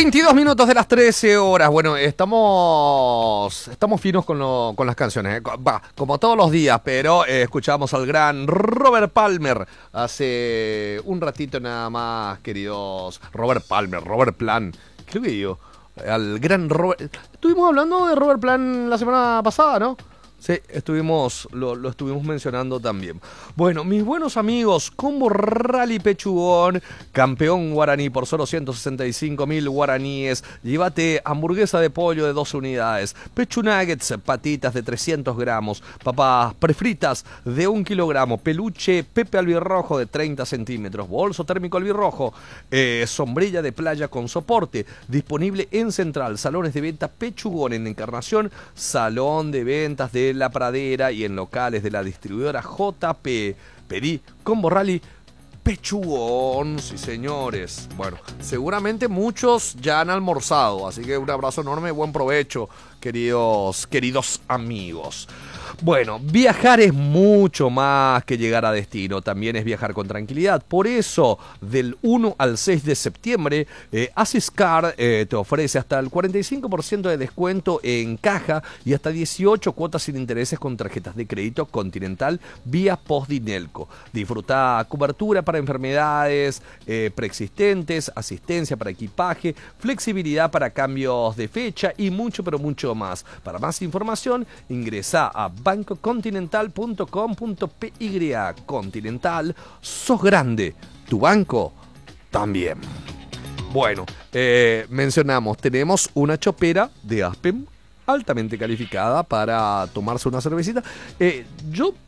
22 minutos de las 13 horas. Bueno, estamos finos con las canciones. Va, como todos los días, pero escuchamos al gran Robert Palmer hace un ratito nada más, queridos. Robert Palmer, Robert Plant. ¿Qué le digo? Al gran Robert. Estuvimos hablando de Robert Plant la semana pasada, ¿no? Sí, lo estuvimos mencionando también. Bueno, mis buenos amigos, Combo Rally Pechugón, campeón guaraní por solo 165.000 guaraníes. Llévate hamburguesa de pollo de 12 unidades, pechu nuggets, patitas de 300 gramos, papas prefritas de 1 kilogramo, peluche Pepe albirrojo de 30 centímetros, bolso térmico albirrojo, sombrilla de playa con soporte, disponible en Central, salones de venta Pechugón en Encarnación, salón de ventas de La Pradera y en locales de la distribuidora JP. Pedí Combo Rally Pechugón, sí señores. Bueno, seguramente muchos ya han almorzado, así que un abrazo enorme, buen provecho, queridos amigos. Bueno, viajar es mucho más que llegar a destino, también es viajar con tranquilidad. Por eso, del 1 al 6 de septiembre, Asiscar te ofrece hasta el 45% de descuento en caja y hasta 18 cuotas sin intereses con tarjetas de crédito Continental vía Postdinelco. Disfruta cobertura para enfermedades preexistentes, asistencia para equipaje, flexibilidad para cambios de fecha y mucho, pero mucho más. Para más información, ingresa a bancocontinental.com.py. Continental, sos grande, tu banco también. Bueno, mencionamos, tenemos una chopera de Aspen altamente calificada para tomarse una cervecita. Yo